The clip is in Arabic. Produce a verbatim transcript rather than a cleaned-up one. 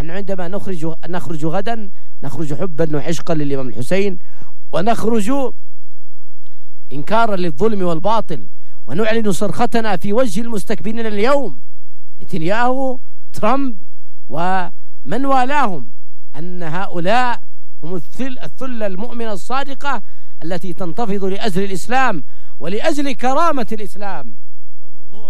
نحن عندما نخرج نخرج غدا نخرج حبا وعشقا للإمام الحسين، ونخرج إنكارا للظلم والباطل، ونعلن صرختنا في وجه المستكبرين اليوم نتنياهو ترامب ومن والاهم أن هؤلاء هم الثلة المؤمنة الصادقة التي تنتفض لأجل الإسلام ولأجل كرامة الإسلام.